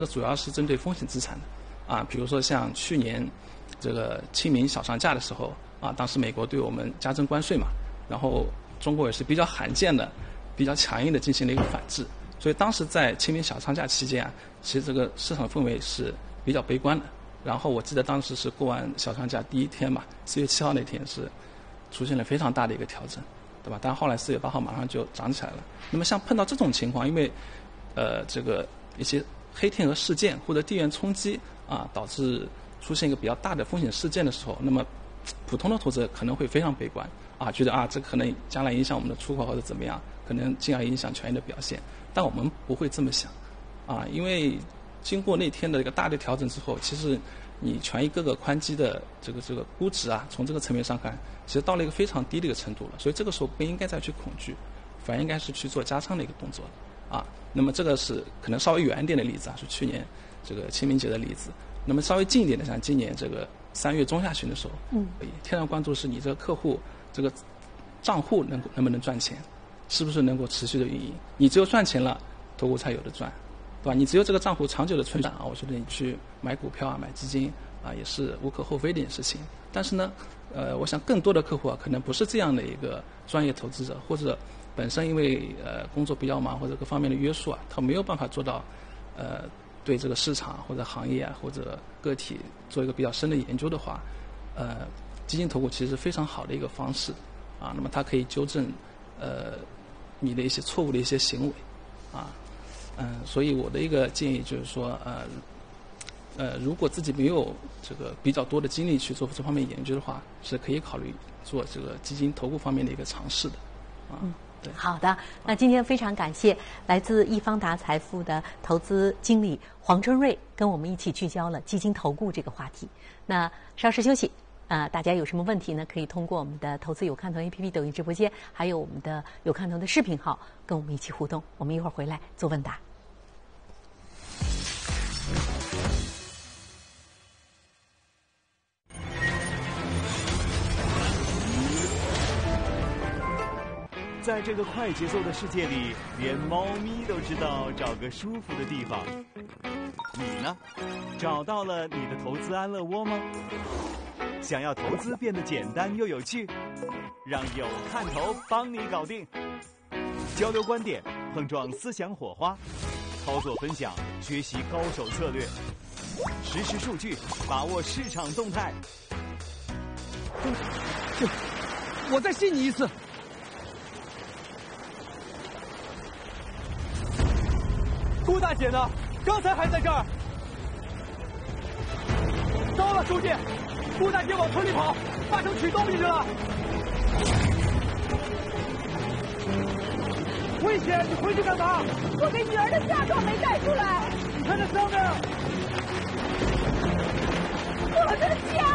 这主要是针对风险资产的啊，比如说像去年这个清明小长假的时候啊，当时美国对我们加征关税嘛，然后中国也是比较罕见的、比较强硬的进行了一个反制，所以当时在清明小长假期间啊，其实这个市场氛围是比较悲观的。然后我记得当时是过完小长假第一天嘛，4月7号那天是出现了非常大的一个调整，对吧？但后来4月8号马上就涨起来了。那么像碰到这种情况，因为这个一些黑天鹅事件或者地缘冲击啊，导致出现一个比较大的风险事件的时候，那么普通的投资者可能会非常悲观啊，觉得啊这可能将来影响我们的出口或者怎么样，可能进而影响权益的表现。但我们不会这么想啊，因为经过那天的一个大的调整之后，其实你权益各个宽基的这个估值啊，从这个层面上看，其实到了一个非常低的一个程度了。所以这个时候不应该再去恐惧，反而应该是去做加仓的一个动作啊。那么这个是可能稍微远一点的例子啊，是去年这个清明节的例子。那么稍微近一点的，像今年这个3月中下旬的时候，天然关注是你这个客户这个账户能不能赚钱，是不是能够持续的运营？你只有赚钱了，投顾才有的赚。对吧？你只有这个账户长久的存档啊，我觉得你去买股票啊、买基金啊，也是无可厚非的一件事情。但是呢，我想更多的客户啊，可能不是这样的一个专业投资者，或者本身因为工作比较忙或者各方面的约束啊，他没有办法做到对这个市场或者行业啊或者个体做一个比较深的研究的话，基金投顾其实是非常好的一个方式啊。那么它可以纠正你的一些错误的一些行为啊。所以我的一个建议就是说，如果自己没有这个比较多的精力去做这方面研究的话，是可以考虑做这个基金投顾方面的一个尝试的，对。 好的，那今天非常感谢来自易方达财富的投资经理黄春瑞跟我们一起聚焦了基金投顾这个话题。那稍事休息。大家有什么问题呢？可以通过我们的投资有看头 APP 抖音直播间，还有我们的有看头的视频号跟我们一起互动。我们一会儿回来做问答。 在这个快节奏的世界里，连猫咪都知道找个舒服的地方。你呢？找到了你的投资安乐窝吗？想要投资变得简单又有趣，让有看头帮你搞定。交流观点，碰撞思想火花，操作分享，学习高手策略，实时数据，把握市场动态。 我再信你一次。顾大姐呢？刚才还在这儿。糟了，书记！顾大姐往村里跑，八成取东西去了。危险！你回去干嘛？ 我给女儿的嫁妆没带出来。 你看这伤的。 我的